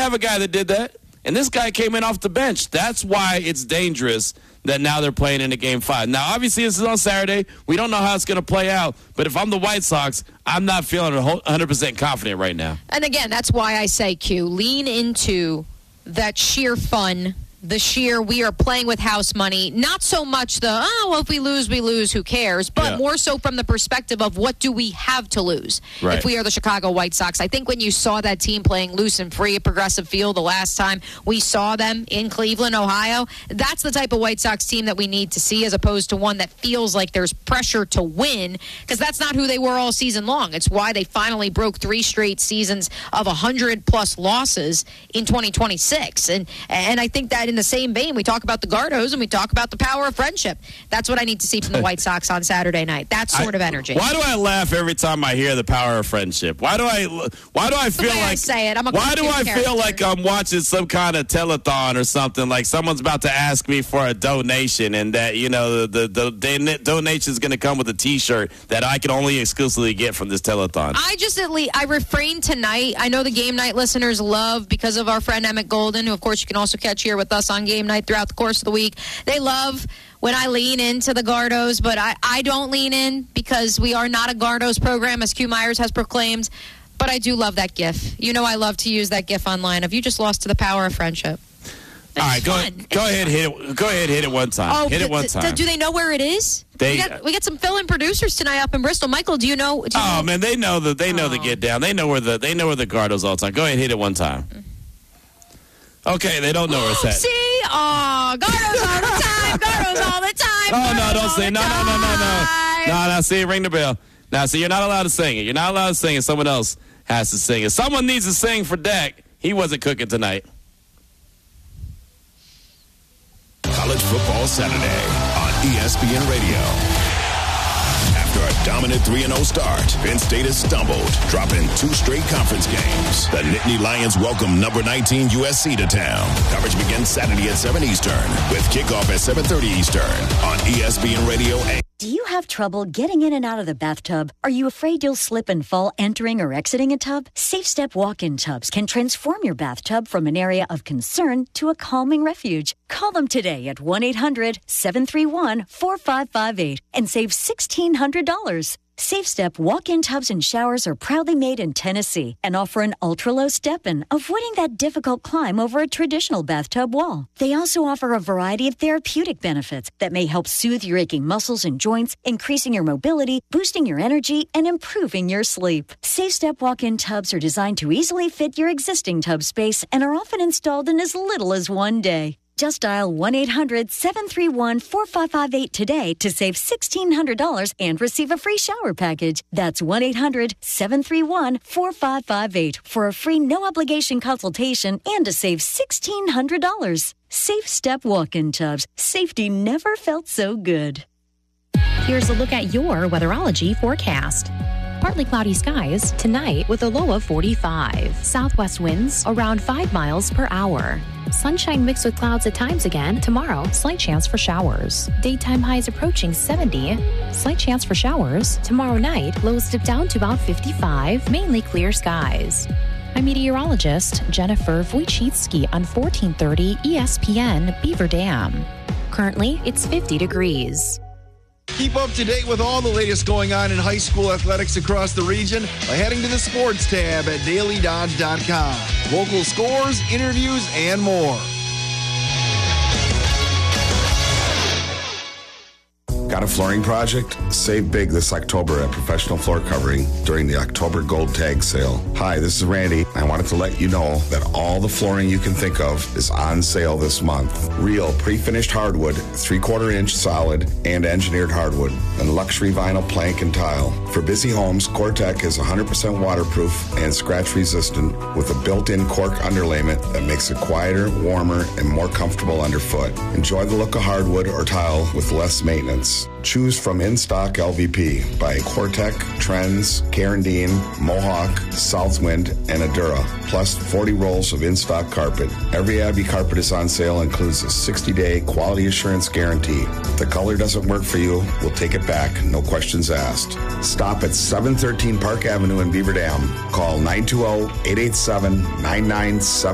have a guy that did that. And this guy came in off the bench. That's why it's dangerous that now they're playing into Game 5. Now, obviously, this is on Saturday. We don't know how it's going to play out. But if I'm the White Sox, I'm not feeling 100% confident right now. And, again, that's why I say, Q, lean into that sheer fun, the sheer we are playing with house money. Not so much if we lose, who cares? But more so from the perspective of what do we have to lose if we are the Chicago White Sox. I think when you saw that team playing loose and free at Progressive Field the last time we saw them in Cleveland, Ohio, that's the type of White Sox team that we need to see as opposed to one that feels like there's pressure to win, because that's not who they were all season long. It's why they finally broke 3 straight seasons of 100-plus losses in 2026. And I think that in the same vein, we talk about the Gardos and we talk about the power of friendship. That's what I need to see from the White Sox on Saturday night. That sort of energy. Why do I laugh every time I hear the power of friendship? Why do I feel like I say it? Why do I feel like I'm watching some kind of telethon or something, like someone's about to ask me for a donation, and that the donation is going to come with a T-shirt that I can only exclusively get from this telethon? I refrain tonight. I know the game night listeners love, because of our friend Emmett Golden, who of course you can also catch here with us on game night throughout the course of the week. They love when I lean into the Gardos, but I don't lean in because we are not a Gardos program, as Q Myers has proclaimed. But I do love that GIF. You know I love to use that GIF online of you just lost to the power of friendship. It's all right, go ahead, hit it. Go ahead, hit it one time. Hit it one time. Do they know where it is? We got some fill-in producers tonight up in Bristol. Michael, do you know? Man, they know the get down. They know where the Gardos all the time. Go ahead, hit it one time. Okay, they don't know where it's at. See? Gardos all the time. Gardos all the time. Oh, no, don't say it. No, see, ring the bell. Now, see, you're not allowed to sing it. You're not allowed to sing it. Someone else has to sing it. Someone needs to sing for Dak. He wasn't cooking tonight. College Football Saturday on ESPN Radio. After a dominant 3-0 start, Penn State has stumbled, dropping 2 straight conference games. The Nittany Lions welcome number 19 USC to town. Coverage begins Saturday at 7 Eastern with kickoff at 7:30 Eastern on ESPN Radio. Do you have trouble getting in and out of the bathtub? Are you afraid you'll slip and fall entering or exiting a tub? Safe Step walk-in tubs can transform your bathtub from an area of concern to a calming refuge. Call them today at 1-800-731-4558 and save $1,600. Safe Step walk-in tubs and showers are proudly made in Tennessee and offer an ultra-low step-in, avoiding that difficult climb over a traditional bathtub wall. They also offer a variety of therapeutic benefits that may help soothe your aching muscles and joints, increasing your mobility, boosting your energy, and improving your sleep. Safe Step walk-in tubs are designed to easily fit your existing tub space and are often installed in as little as 1 day. Just dial 1-800-731-4558 today to save $1,600 and receive a free shower package. That's 1-800-731-4558 for a free no-obligation consultation and to save $1,600. Safe Step walk-in tubs. Safety never felt so good. Here's a look at your weatherology forecast. Partly cloudy skies tonight with a low of 45. Southwest winds around 5 miles per hour. Sunshine mixed with clouds at times again. Tomorrow, slight chance for showers. Daytime highs approaching 70. Slight chance for showers. Tomorrow night, lows dip down to about 55. Mainly clear skies. I'm meteorologist Jennifer Wojcicki on 1430 ESPN Beaver Dam. Currently, it's 50 degrees. Keep up to date with all the latest going on in high school athletics across the region by heading to the sports tab at dailydodge.com. Local scores, interviews, and more. Got a flooring project? Save big this October at Professional Floor Covering during the October Gold Tag Sale. Hi, this is Randy. I wanted to let you know that all the flooring you can think of is on sale this month. Real pre-finished hardwood, 3/4 inch solid, and engineered hardwood, and luxury vinyl plank and tile. For busy homes, CoreTech is 100% waterproof and scratch resistant with a built-in cork underlayment that makes it quieter, warmer, and more comfortable underfoot. Enjoy the look of hardwood or tile with less maintenance. Choose from in-stock LVP by CoreTech, Trends, Carandine, Mohawk, Southwind, and Adura, plus 40 rolls of in-stock carpet. Every Abbey carpet is on sale and includes a 60-day quality assurance guarantee. If the color doesn't work for you, we'll take it back, no questions asked. Stop at 713 Park Avenue in Beaver Dam. Call 920-887-9977.